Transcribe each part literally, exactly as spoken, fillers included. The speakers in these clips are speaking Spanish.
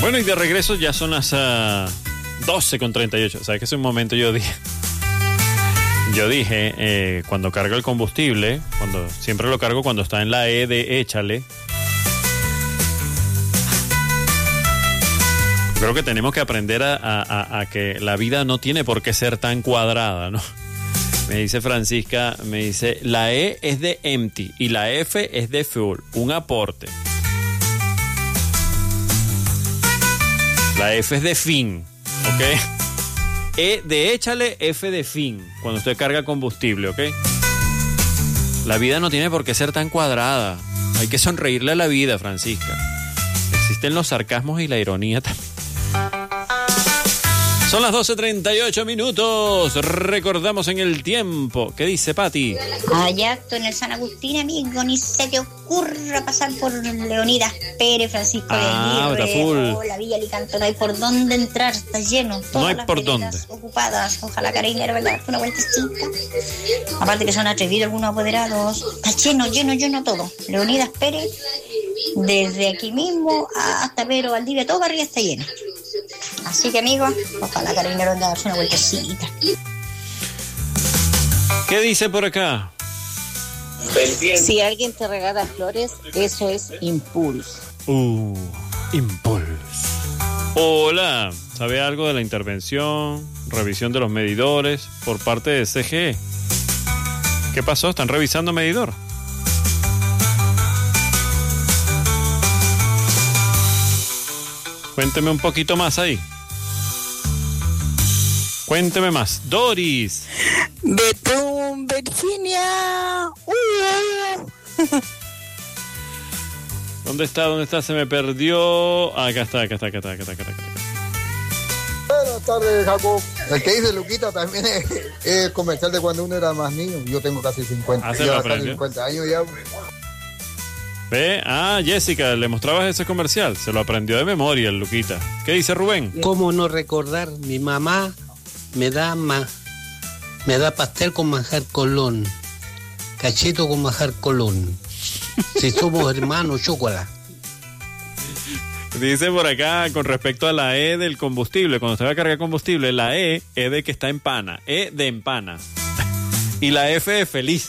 Bueno, y de regreso ya son las uh, doce con treinta y ocho. O sea, que hace un momento yo dije, yo dije, eh, cuando cargo el combustible, cuando siempre lo cargo cuando está en la E de échale. Creo que tenemos que aprender a, a, a que la vida no tiene por qué ser tan cuadrada, ¿no? Me dice Francisca, me dice, la E es de empty y la F es de full, un aporte. La F es de fin, ¿ok? E de échale, F de fin, cuando usted carga combustible, ¿ok? La vida no tiene por qué ser tan cuadrada. Hay que sonreírle a la vida, Francisca. Existen los sarcasmos y la ironía también. Son las doce treinta y ocho minutos. Recordamos en el tiempo. ¿Qué dice Pati? Hay acto en el San Agustín, amigo. Ni se te ocurra pasar por Leonidas Pérez, Francisco ah, de Aguirre, full. o la Villa Alicanto. No hay por dónde entrar, está lleno. Todas no hay las por dónde. Ocupadas. Ojalá Carabinero, ¿verdad? Una vueltecita. Aparte que son atrevidos algunos apoderados. Está lleno, lleno, lleno todo. Leonidas Pérez, desde aquí mismo hasta Pedro Valdivia, todo arriba está lleno. Así que, amigos, ojalá Carabinero ande a darse una vueltecita. ¿Qué dice por acá? Si alguien te regala flores, eso es impulso. Uh, impulso. Hola, ¿sabe algo de la intervención, revisión de los medidores por parte de C G E? ¿Qué pasó? ¿Están revisando medidor? Cuénteme un poquito más ahí. Cuénteme más. Doris. Betún, Virginia. Uh. ¿Dónde está? ¿Dónde está? Se me perdió. Ah, acá está, acá está, acá está, acá está, acá está. Buenas tardes, Jacob. El que dice Luquita también es, es comercial de cuando uno era más niño. Yo tengo casi cincuenta. Ah, se lo aprendió. cincuenta años ya. Ve, ah, Jessica, le mostrabas ese comercial. Se lo aprendió de memoria el Luquita. ¿Qué dice Rubén? ¿Cómo no recordar? Mi mamá me da ma, me da pastel con manjar Colón, cachito con manjar Colón. Si somos hermanos, chocolate. Dice por acá con respecto a la E del combustible. Cuando usted va a cargar combustible, la E es de que está en pana. E de empana. Y la F de feliz.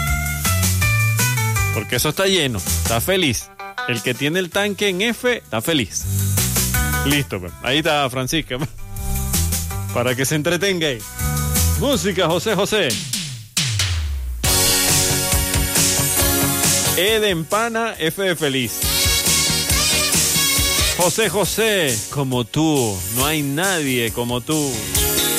Porque eso está lleno, está feliz. El que tiene el tanque en F está feliz. Listo, pues. Ahí está Francisca. Para que se entretenga ahí. Música, José José. E de empana, F de feliz. José José, como tú, no hay nadie como tú.